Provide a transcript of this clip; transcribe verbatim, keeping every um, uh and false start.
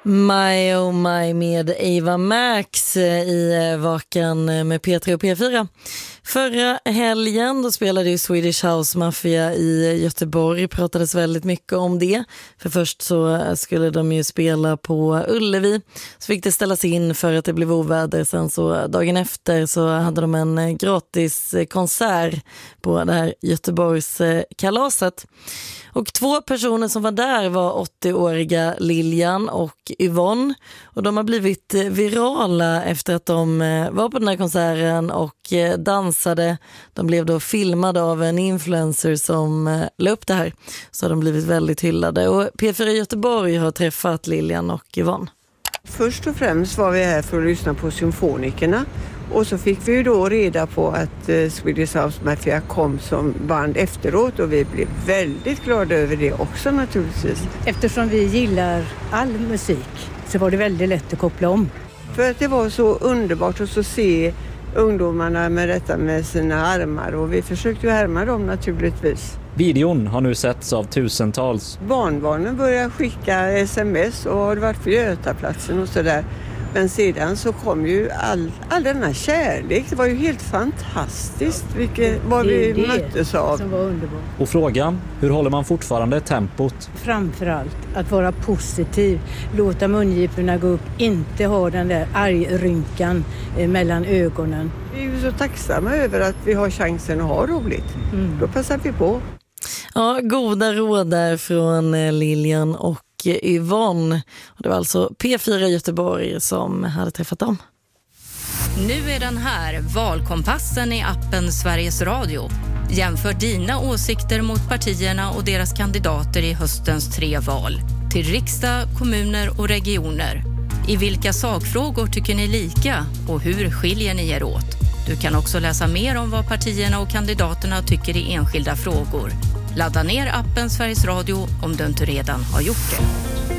My oh my med Ava Max i Vakan med P tre och P fyra. Förra helgen då spelade ju Swedish House Mafia i Göteborg, pratades väldigt mycket om det. För först så skulle de ju spela på Ullevi, så fick det ställas in för att det blev oväder. Sen så dagen efter så hade de en gratis konsert på det här Göteborgs kalaset. Och två personer som var där var åttio-åriga Lilian och Yvonne. Och de har blivit virala efter att de var på den här konserten och dansade. De blev då filmade av en influencer som la upp det här. Så har de blivit väldigt hyllade. Och P fyra Göteborg har träffat Lilian och Yvonne. Först och främst var vi här för att lyssna på symfonikerna. Och så fick vi ju då reda på att eh, Swedish House Mafia kom som band efteråt, och vi blev väldigt glada över det också naturligtvis. Eftersom vi gillar all musik så var det väldigt lätt att koppla om. För att det var så underbart att så se ungdomarna med detta med sina armar, och vi försökte ju härma dem naturligtvis. Videon har nu setts av tusentals. Barnbarnen började skicka sms och har varit på Götaplatsen och sådär. Men sedan så kom ju all, all denna kärlek. Det var ju helt fantastiskt vilket, vad vi det möttes av. Som var underbart. Och frågan, hur håller man fortfarande tempot? Framförallt att vara positiv. Låta mungiporna gå upp. Inte ha den där argrynkan eh, mellan ögonen. Vi är ju så tacksamma över att vi har chansen att ha roligt. Mm. Då passar vi på. Ja, goda råd där från Lilian och Yvonne. Och det var alltså P fyra Göteborg som hade träffat dem. Nu är den här, valkompassen i appen Sveriges Radio. Jämför dina åsikter mot partierna och deras kandidater i höstens tre val. Till riksdag, kommuner och regioner. I vilka sakfrågor tycker ni lika och hur skiljer ni er åt? Du kan också läsa mer om vad partierna och kandidaterna tycker i enskilda frågor. Ladda ner appen Sveriges Radio om du inte redan har gjort det.